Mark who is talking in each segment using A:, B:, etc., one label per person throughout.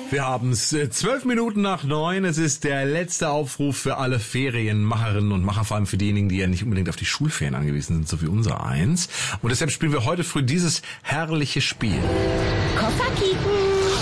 A: Wir haben es 12 Minuten nach 9. Es ist der letzte Aufruf für alle Ferienmacherinnen und Macher, vor allem für diejenigen, die ja nicht unbedingt auf die Schulferien angewiesen sind, so wie unser eins. Und deshalb spielen wir heute früh dieses herrliche Spiel.
B: Kofferkicken.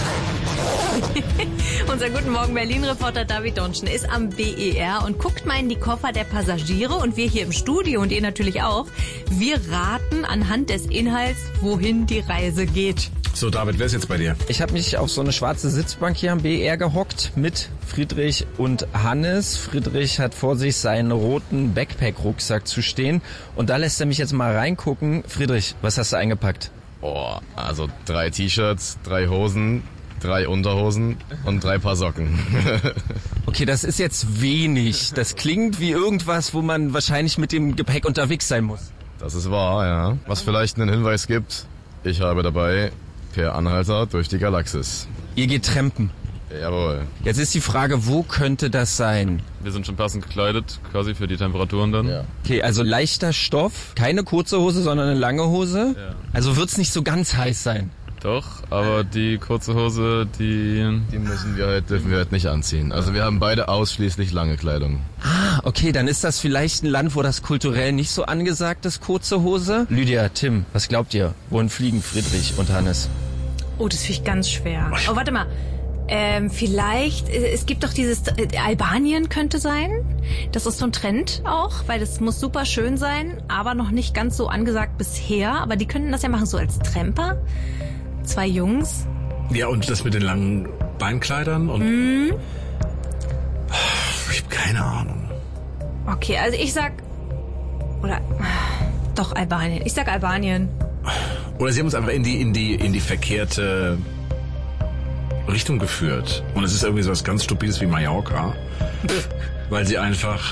B: Unser Guten Morgen Berlin-Reporter David Donschen ist am BER und guckt mal in die Koffer der Passagiere und wir hier im Studio und ihr natürlich auch. Wir raten anhand des Inhalts, wohin die Reise geht.
A: So, David, wer ist jetzt bei dir?
C: Ich habe mich auf so eine schwarze Sitzbank hier am BER gehockt mit Friedrich und Hannes. Friedrich hat vor sich seinen roten Backpack-Rucksack zu stehen und da lässt er mich jetzt mal reingucken. Friedrich, was hast du eingepackt?
D: Oh, also 3 T-Shirts, 3 Hosen, 3 Unterhosen und 3 Paar Socken.
C: Okay, das ist jetzt wenig. Das klingt wie irgendwas, wo man wahrscheinlich mit dem Gepäck unterwegs sein muss.
D: Das ist wahr, ja. Was vielleicht einen Hinweis gibt, ich habe dabei Per Anhalter durch die Galaxis.
C: Ihr geht trampen.
D: Jawohl.
C: Jetzt ist die Frage, wo könnte das sein?
E: Wir sind schon passend gekleidet, quasi für die Temperaturen dann.
D: Ja.
C: Okay, also leichter Stoff, keine kurze Hose, sondern eine lange Hose.
E: Ja.
C: Also wird's nicht so ganz heiß sein.
E: Doch, aber die kurze Hose, die
D: Dürfen wir halt nicht anziehen. Also wir haben beide ausschließlich lange Kleidung.
C: Ah, okay, dann ist das vielleicht ein Land, wo das kulturell nicht so angesagt ist, kurze Hose. Lydia, Tim, was glaubt ihr? Wohin fliegen Friedrich und Hannes?
B: Oh, das finde ich ganz schwer. Oh, warte mal. Vielleicht, es gibt doch dieses, Albanien könnte sein. Das ist so ein Trend auch, weil das muss super schön sein, aber noch nicht ganz so angesagt bisher. Aber die könnten das ja machen, so als Tramper. 2 Jungs.
A: Ja, und das mit den langen Beinkleidern und... Ich habe keine Ahnung.
B: Okay, also ich sag... Oder... Doch, Albanien. Ich sag Albanien.
A: Oder sie haben uns einfach in die verkehrte Richtung geführt. Und es ist irgendwie so was ganz Stupides wie Mallorca. Weil sie einfach...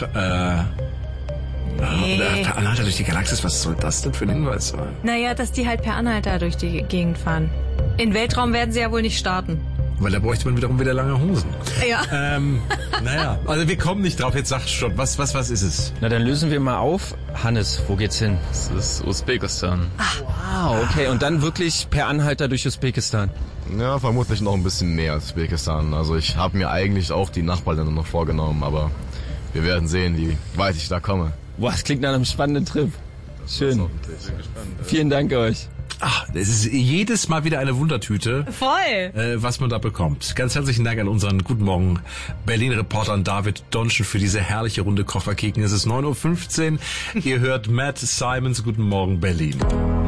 A: Per Anhalter durch die Galaxis, was soll das denn für ein Hinweis sein?
B: Naja, dass die halt per Anhalter durch die Gegend fahren. In Weltraum werden sie ja wohl nicht starten.
A: Weil da bräuchte man wiederum wieder lange Hosen.
B: Ja.
A: Naja, also wir kommen nicht drauf. Jetzt sag schon, was ist es?
C: Na, dann lösen wir mal auf. Hannes, wo geht's hin?
E: das ist Usbekistan.
C: Wow, okay, und dann wirklich per Anhalter durch Usbekistan.
D: Ja, vermutlich noch ein bisschen mehr als Usbekistan. Also ich habe mir eigentlich auch die Nachbarländer noch vorgenommen, aber wir werden sehen, wie weit ich da komme.
C: Boah, das klingt nach einem spannenden Trip. Schön. Vielen Dank euch.
A: Ach, es ist jedes Mal wieder eine Wundertüte,
B: Voll.
A: was man da bekommt. Ganz herzlichen Dank an unseren Guten Morgen Berlin-Reporter David Donschen für diese herrliche Runde Kofferkicken. Es ist 9:15 Uhr. Ihr hört Matt Simons Guten Morgen Berlin.